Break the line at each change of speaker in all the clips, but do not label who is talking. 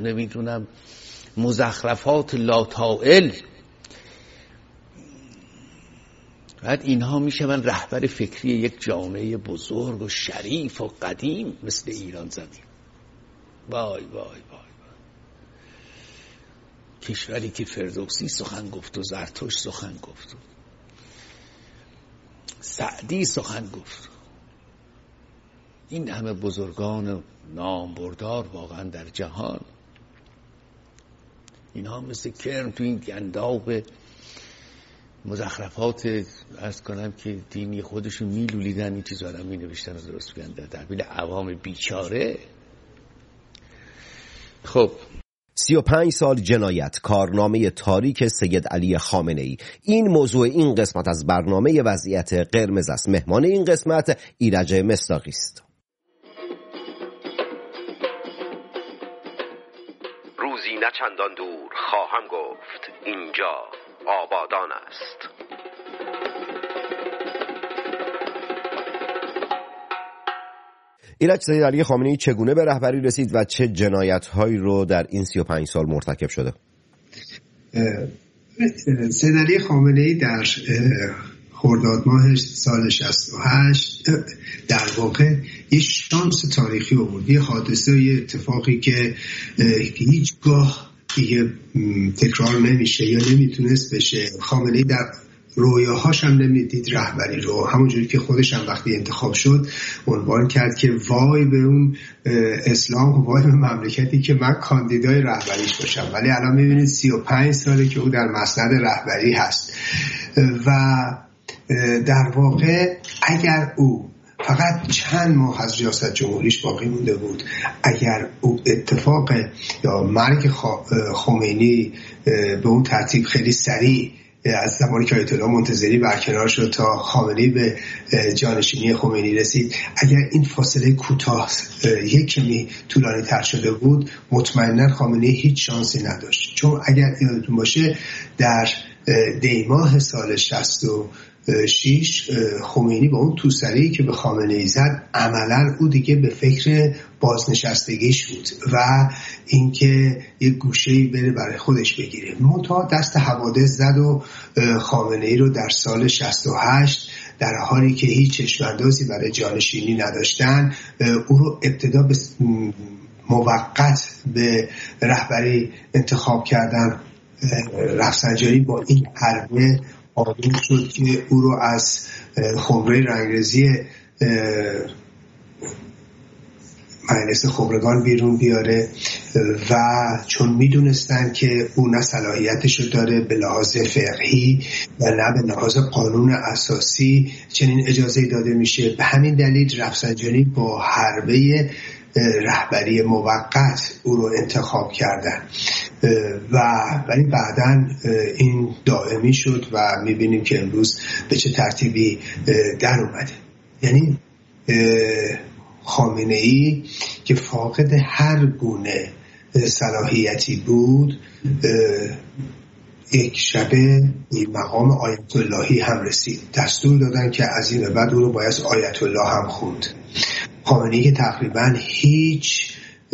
نمیدونم مزخرفات لاتائل، بعد اینها میشه من رهبر فکری یک جامعه بزرگ و شریف و قدیم مثل ایران زدیم. وای وای وای، کشوری که فردوسی سخن گفت و زرتشت سخن گفت و سعدی سخن گفت، این همه بزرگان نامبردار واقعا در جهان، اینها مثل کرم تو این گنداب مزخرفات عرض کنم که دینی خودشون میلولیدن، این چیز آدم می نوشتن و درست بگن در تحویل عوام بیچاره. خب
35 سال جنایت، کارنامه تاریک سید علی خامنه‌ای، این موضوع این قسمت از برنامه وضعیت قرمز است. مهمان این قسمت ایرج مصداقی است.
روزی نه چندان دور خواهم گفت اینجا آبادان است.
ایرج، سید علی خامنه‌ای چگونه به رهبری رسید و چه جنایت‌هایی رو در این 35 سال مرتکب شده؟
سید علی خامنه‌ای در خرداد ماه سال 68 در واقع یه شانس تاریخی آورد، یه حادثه، یه اتفاقی که هیچگاه دیگه تکرار نمیشه یا نمیتونست بشه. خامنه‌ای در رویاهاش هم نمیدید رهبری رو، همونجوری که خودش هم وقتی انتخاب شد عنوان کرد که وای به اون اسلام و وای به مملکتی که من کاندیدای رهبریش باشم. ولی الان میبینید 35 ساله که او در مسند رهبری هست و در واقع اگر او فقط چند ماه از ریاست جمهوریش باقی مونده بود، اگر او اتفاق یا مرگ خمینی به اون ترتیب خیلی سریع از زمانی که آیت الله منتظری برکنار شد تا خامنه‌ای به جانشینی خمینی رسید، اگر این فاصله کوتاه یک کمی طولانی تر شده بود، مطمئنا خامنه‌ای هیچ شانسی نداشت. چون اگر یادتون باشه در دیماه سال 66 خمینی با اون توسری که به خامنه‌ای زد، عملا او دیگه به فکر بازنشستگیش بود و اینکه یک گوشه‌ای بره برای خودش بگیره. منتها دست حوادث زد و خامنه‌ای رو در سال 68 در حالی که هیچ چشم‌اندازی برای جانشینی نداشتن، او رو ابتدا به موقت به رهبری انتخاب کردن. رفسنجانی با این حربه آماده شد که او رو از خمره رنگرزی مجلس خبرگان بیرون بیاره و چون میدونستن که او نه صلاحیتشو داره به لحاظ فقهی و نه به لحاظ قانون اساسی چنین اجازه داده میشه، به همین دلیل رفسنجانی با حربه رهبری موقت او رو انتخاب کردن و ولی بعداً این دائمی شد و میبینیم که امروز به چه ترتیبی در اومده. یعنی خامنه‌ای که فاقد هر گونه صلاحیتی بود، یک شبه مقام آیت اللهی هم رسید. دستور دادن که از این به بعد او رو باید آیت الله هم خوند. خامنه‌ای که تقریبا هیچ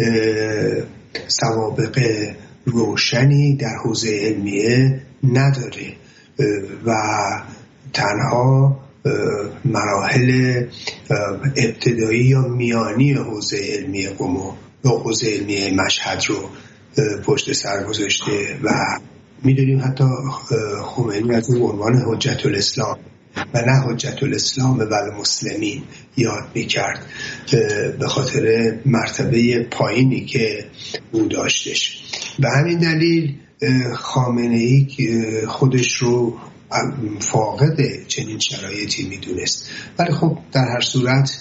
سوابق روشنی در حوزه علمیه نداره و تنها مراحل ابتدایی یا میانی حوزه علمی قم یا حوزه علمی مشهد رو پشت سر گذاشته و میدونیم حتی خمینی از اون عنوان حجت الاسلام و نه حجت الاسلام و المسلمین یاد میکرد به خاطر مرتبه پایینی که او داشتش. به همین دلیل خامنه‌ای خودش رو فاقد چنین شرایطی میدونست. ولی خب در هر صورت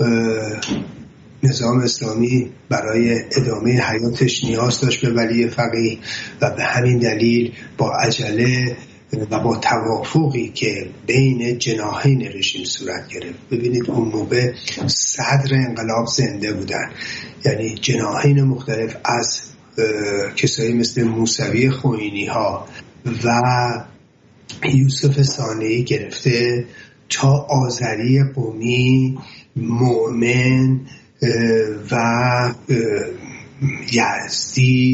نظام اسلامی برای ادامه حیاتش نیاز داشت به ولی فقیه و به همین دلیل با عجله و با توافقی که بین جناحین رژیم صورت گرفت. ببینید اون موقع صدر انقلاب زنده بودن، یعنی جناحین مختلف از کسایی مثل موسوی خوئینی ها و یوسف صانعی گرفته تا آذری قمی، مؤمن و یزدی